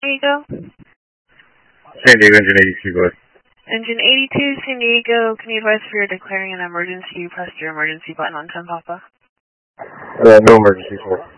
Diego? San Diego, engine 82, go ahead. Engine 82, San Diego, can you advise if you're declaring an emergency, you pressed your emergency button on 10 Papa? No emergency, sir.